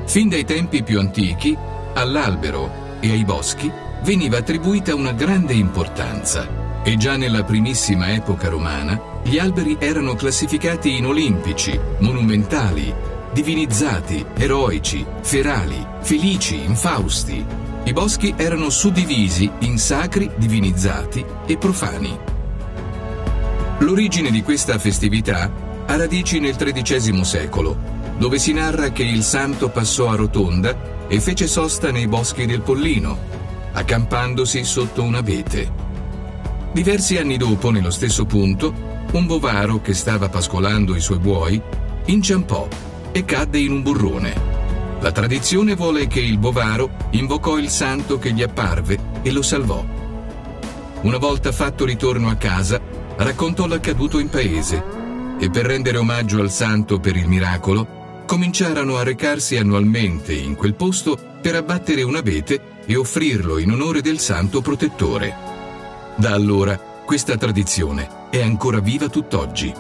Fin dai tempi più antichi, all'albero e ai boschi veniva attribuita una grande importanza e già nella primissima epoca romana gli alberi erano classificati in olimpici, monumentali, divinizzati, eroici, ferali, felici, infausti. I boschi erano suddivisi in sacri, divinizzati e profani. L'origine di questa festività ha radici nel XIII secolo, dove si narra che il santo passò a Rotonda e fece sosta nei boschi del Pollino, accampandosi sotto un abete. Diversi anni dopo, nello stesso punto, un bovaro che stava pascolando i suoi buoi inciampò e cadde in un burrone. La tradizione vuole che il bovaro invocò il santo che gli apparve e lo salvò. Una volta fatto ritorno a casa, raccontò l'accaduto in paese e per rendere omaggio al santo per il miracolo, cominciarono a recarsi annualmente in quel posto per abbattere un abete e offrirlo in onore del santo protettore. Da allora questa tradizione è ancora viva tutt'oggi.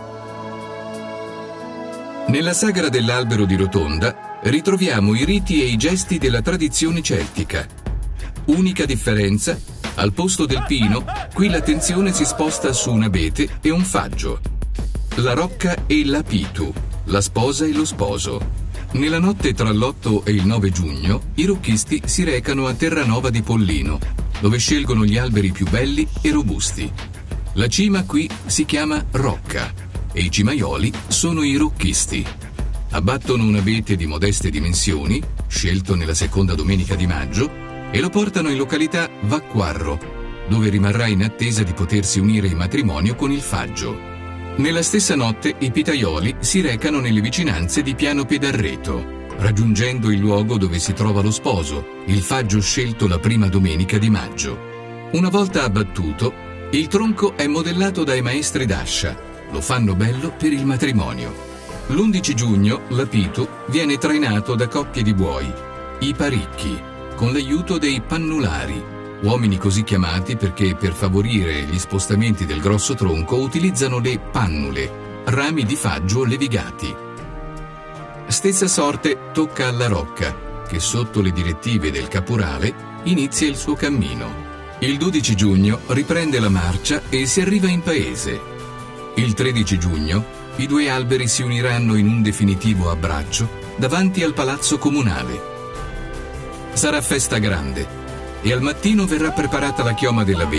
Nella sagra dell'albero di Rotonda ritroviamo i riti e i gesti della tradizione celtica. Unica differenza, al posto del pino, qui l'attenzione si sposta su un abete e un faggio. La rocca e l'apitu, la sposa e lo sposo. Nella notte tra l'8 e il 9 giugno, i rocchisti si recano a Terranova di Pollino, dove scelgono gli alberi più belli e robusti. La cima qui si chiama rocca e i cimaioli sono i rocchisti. Abbattono un abete di modeste dimensioni, scelto nella seconda domenica di maggio, e lo portano in località Vacquarro, dove rimarrà in attesa di potersi unire in matrimonio con il faggio. Nella stessa notte i pitaioli si recano nelle vicinanze di Piano Pedarreto, raggiungendo il luogo dove si trova lo sposo, il faggio scelto la prima domenica di maggio. Una volta abbattuto, il tronco è modellato dai maestri d'ascia, lo fanno bello per il matrimonio. L'11 giugno l'apitu viene trainato da coppie di buoi, i paricchi, con l'aiuto dei pannulari, uomini così chiamati perché per favorire gli spostamenti del grosso tronco utilizzano le pannule, rami di faggio levigati. Stessa sorte tocca alla rocca, che sotto le direttive del caporale inizia il suo cammino. Il 12 giugno riprende la marcia e si arriva in paese. Il 13 giugno i due alberi si uniranno in un definitivo abbraccio davanti al palazzo comunale. Sarà festa grande e al mattino verrà preparata la chioma dell'abete